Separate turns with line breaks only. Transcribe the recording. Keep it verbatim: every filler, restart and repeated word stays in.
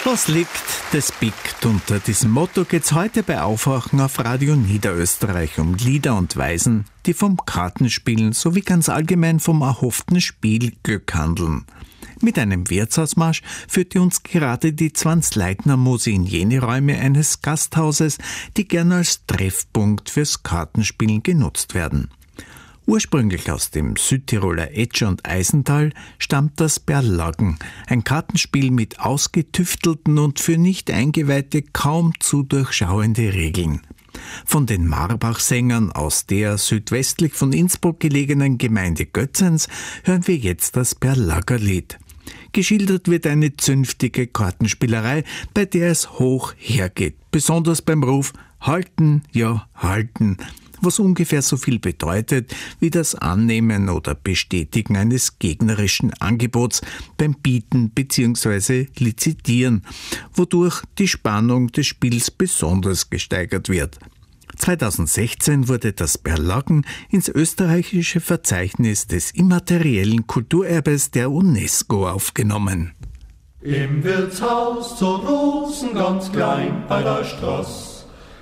Was liegt, das biegt. Unter diesem Motto geht's heute bei Aufwachen auf Radio Niederösterreich um Lieder und Weisen, die vom Kartenspielen sowie ganz allgemein vom erhofften Spielglück handeln. Mit einem Wirtshausmarsch führte uns gerade die Zwanzleitner-Muse in jene Räume eines Gasthauses, die gern als Treffpunkt fürs Kartenspielen genutzt werden. Ursprünglich aus dem Südtiroler Etsch und Eisental stammt das Berlaggen, ein Kartenspiel mit ausgetüftelten und für Nicht-Eingeweihte kaum zu durchschauende Regeln. Von den Marbach-Sängern aus der südwestlich von Innsbruck gelegenen Gemeinde Götzens hören wir jetzt das Berlaggerlied. Geschildert wird eine zünftige Kartenspielerei, bei der es hoch hergeht, besonders beim Ruf »Halten, ja, halten«, was ungefähr so viel bedeutet wie das Annehmen oder Bestätigen eines gegnerischen Angebots beim Bieten bzw. Lizitieren, wodurch die Spannung des Spiels besonders gesteigert wird. zweitausendsechzehn wurde das Berlaggen ins österreichische Verzeichnis des immateriellen Kulturerbes der UNESCO aufgenommen.
Im Wirtshaus zur Rosen ganz klein bei der Straße